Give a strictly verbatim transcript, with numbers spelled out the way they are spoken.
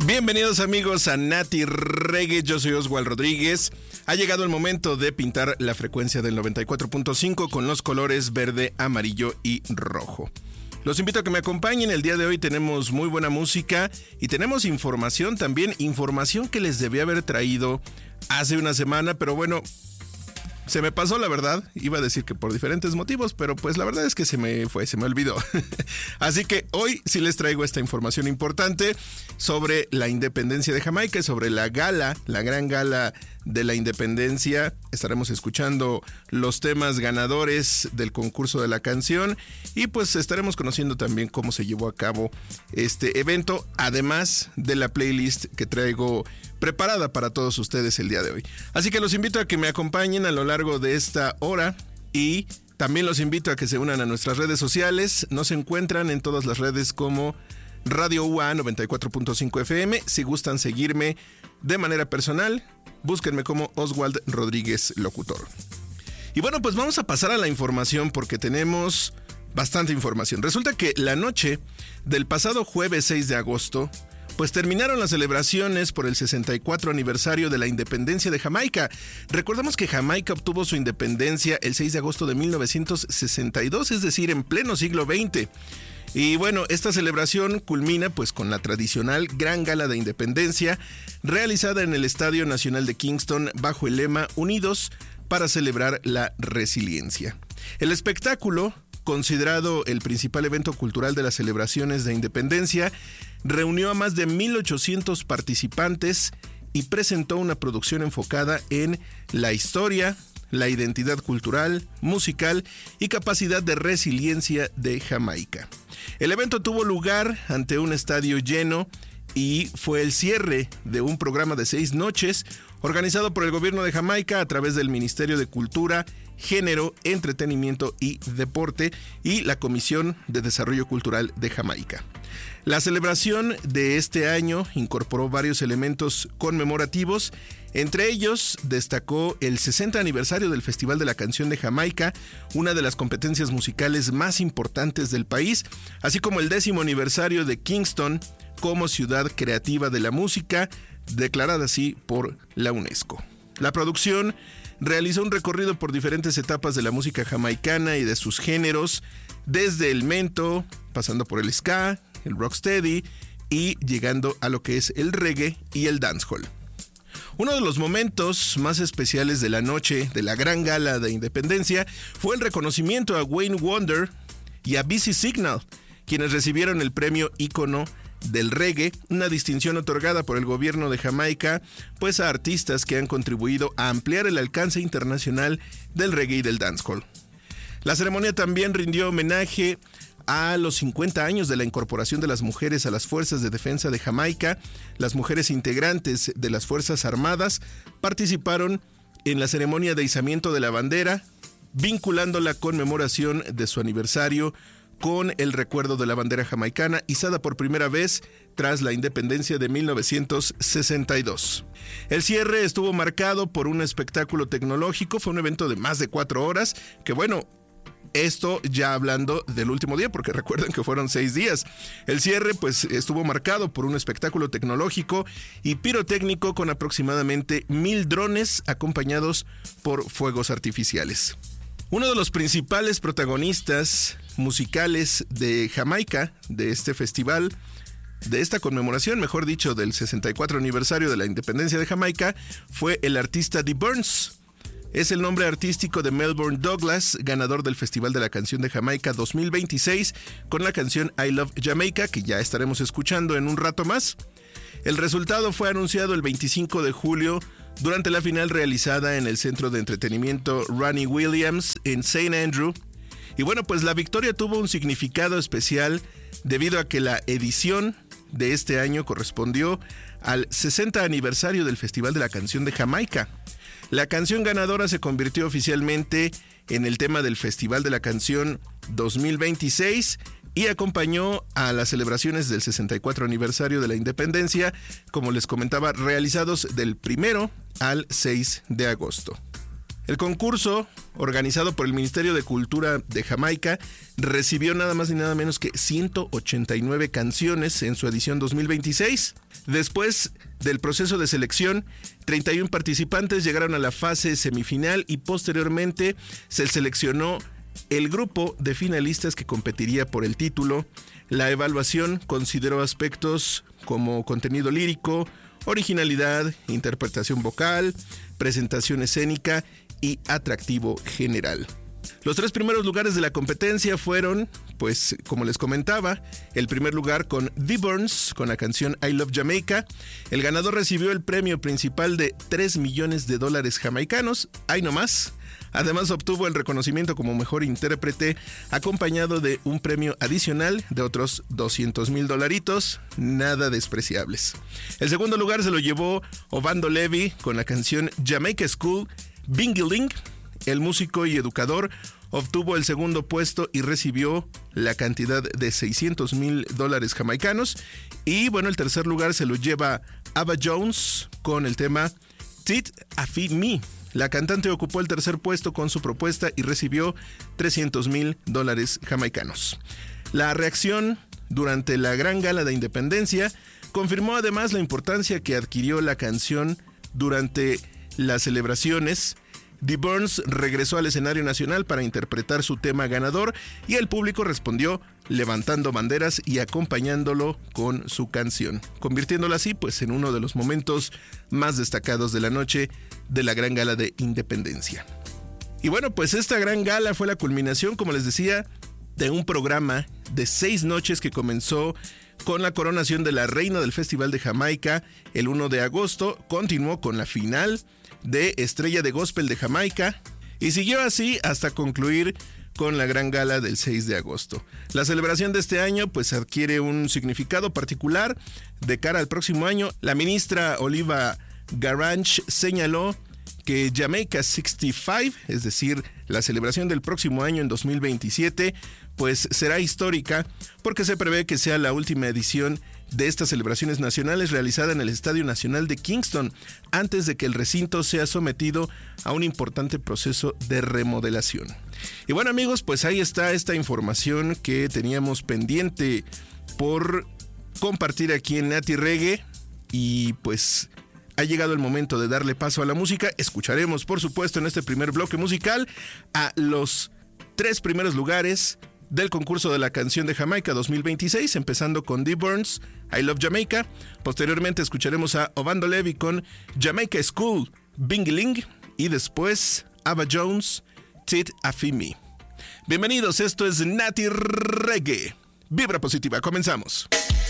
Bienvenidos amigos a Nati Reggae, yo soy Oswald Rodríguez. Ha llegado el momento de pintar la frecuencia del noventa y cuatro punto cinco con los colores verde, amarillo y rojo. Los invito a que me acompañen. El día de hoy tenemos muy buena música y tenemos información también, información que les debí haber traído hace una semana, pero bueno, se me pasó la verdad. Iba a decir que por diferentes motivos, pero pues la verdad es que se me fue, se me olvidó. Así que hoy sí les traigo esta información importante sobre la independencia de Jamaica y sobre la gala, la gran gala de la independencia. Estaremos escuchando los temas ganadores del concurso de la canción y pues estaremos conociendo también cómo se llevó a cabo este evento, además de la playlist que traigo preparada para todos ustedes el día de hoy. Así que los invito a que me acompañen a lo largo de esta hora y también los invito a que se unan a nuestras redes sociales. Nos encuentran en todas las redes como Radio U A noventa y cuatro punto cinco F M. Si gustan seguirme de manera personal, búsquenme como Oswald Rodríguez Locutor. Y bueno, pues vamos a pasar a la información porque tenemos bastante información. Resulta que la noche del pasado jueves seis de agosto, pues terminaron las celebraciones por el sesenta y cuatro aniversario de la independencia de Jamaica. Recordamos que Jamaica obtuvo su independencia el seis de agosto de mil novecientos sesenta y dos, es decir, en pleno siglo veinte. Y bueno, esta celebración culmina pues con la tradicional Gran Gala de Independencia realizada en el Estadio Nacional de Kingston bajo el lema Unidos para celebrar la resiliencia. El espectáculo, considerado el principal evento cultural de las celebraciones de independencia, reunió a más de mil ochocientos participantes y presentó una producción enfocada en la historia, la identidad cultural, musical y capacidad de resiliencia de Jamaica. El evento tuvo lugar ante un estadio lleno y fue el cierre de un programa de seis noches organizado por el gobierno de Jamaica a través del Ministerio de Cultura, Género, Entretenimiento y Deporte y la Comisión de Desarrollo Cultural de Jamaica. La celebración de este año incorporó varios elementos conmemorativos. Entre ellos destacó el sesenta aniversario del Festival de la Canción de Jamaica, una de las competencias musicales más importantes del país, así como el décimo aniversario de Kingston como ciudad creativa de la música, declarada así por la UNESCO. La producción realizó un recorrido por diferentes etapas de la música jamaicana y de sus géneros, desde el mento, pasando por el ska, el rocksteady y llegando a lo que es el reggae y el dancehall. Uno de los momentos más especiales de la noche de la gran gala de independencia fue el reconocimiento a Wayne Wonder y a Busy Signal, quienes recibieron el premio ícono del reggae, una distinción otorgada por el gobierno de Jamaica, pues a artistas que han contribuido a ampliar el alcance internacional del reggae y del dancehall. La ceremonia también rindió homenaje a los cincuenta años de la incorporación de las mujeres a las fuerzas de defensa de Jamaica. Las mujeres integrantes de las Fuerzas Armadas participaron en la ceremonia de izamiento de la bandera, vinculando la conmemoración de su aniversario con el recuerdo de la bandera jamaicana izada por primera vez tras la independencia de mil novecientos sesenta y dos. El cierre estuvo marcado por un espectáculo tecnológico, fue un evento de más de cuatro horas, que bueno, esto ya hablando del último día, porque recuerden que fueron seis días. El cierre pues estuvo marcado por un espectáculo tecnológico y pirotécnico con aproximadamente mil drones acompañados por fuegos artificiales. Uno de los principales protagonistas musicales de Jamaica, de este festival, de esta conmemoración, mejor dicho, del sesenta y cuatro aniversario de la independencia de Jamaica, fue el artista Dee Burns. Es el nombre artístico de Melbourne Douglas, ganador del Festival de la Canción de Jamaica dos mil veintiséis, con la canción I Love Jamaica, que ya estaremos escuchando en un rato más. El resultado fue anunciado el veinticinco de julio durante la final realizada en el Centro de Entretenimiento Ronnie Williams en Saint Andrew. Y bueno, pues la victoria tuvo un significado especial debido a que la edición de este año correspondió al sesenta aniversario del Festival de la Canción de Jamaica. La canción ganadora se convirtió oficialmente en el tema del Festival de la Canción dos mil veintiséis y acompañó a las celebraciones del sesenta y cuatro aniversario de la independencia, como les comentaba, realizados del primero al seis de agosto. El concurso, organizado por el Ministerio de Cultura de Jamaica, recibió nada más ni nada menos que ciento ochenta y nueve canciones en su edición dos mil veintiséis. Después del proceso de selección, treinta y uno participantes llegaron a la fase semifinal y posteriormente se seleccionó el grupo de finalistas que competiría por el título. La evaluación consideró aspectos como contenido lírico, originalidad, interpretación vocal, presentación escénica y atractivo general. Los tres primeros lugares de la competencia fueron, pues como les comentaba, el primer lugar con The Burns con la canción I Love Jamaica. El ganador recibió el premio principal de tres millones de dólares jamaicanos, ahí nomás. Además obtuvo el reconocimiento como mejor intérprete, acompañado de un premio adicional de otros doscientos mil dolaritos, nada despreciables. El segundo lugar se lo llevó Obando Levy con la canción Jamaica School Bingiling. El músico y educador obtuvo el segundo puesto y recibió la cantidad de seiscientos mil dólares jamaicanos. Y bueno, el tercer lugar se lo lleva Ava Jones con el tema Tit Afi Me. La cantante ocupó el tercer puesto con su propuesta y recibió trescientos mil dólares jamaicanos. La reacción durante la Gran Gala de Independencia confirmó además la importancia que adquirió la canción durante las celebraciones. The Burns regresó al escenario nacional para interpretar su tema ganador y el público respondió levantando banderas y acompañándolo con su canción, convirtiéndolo así pues en uno de los momentos más destacados de la noche de la Gran Gala de Independencia. Y bueno, pues esta Gran Gala fue la culminación, como les decía, de un programa de seis noches que comenzó con la coronación de la reina del Festival de Jamaica el primero de agosto, continuó con la final de Estrella de Gospel de Jamaica y siguió así hasta concluir con la Gran Gala del seis de agosto. La celebración de este año pues adquiere un significado particular de cara al próximo año. La ministra Oliva Garange señaló que Jamaica sesenta y cinco, es decir, la celebración del próximo año en dos mil veintisiete, pues será histórica porque se prevé que sea la última edición de estas celebraciones nacionales realizada en el Estadio Nacional de Kingston, antes de que el recinto sea sometido a un importante proceso de remodelación. Y bueno amigos, pues ahí está esta información que teníamos pendiente por compartir aquí en Nati Reggae y pues ha llegado el momento de darle paso a la música. Escucharemos por supuesto en este primer bloque musical a los tres primeros lugares del concurso de la canción de Jamaica dos mil veintiséis, empezando con The Burns, I Love Jamaica. Posteriormente escucharemos a Obando Levy con Jamaica School Bingiling y después Ava Jones, Tit Afi Me. Bienvenidos, esto es Nati Reggae. Vibra positiva, comenzamos.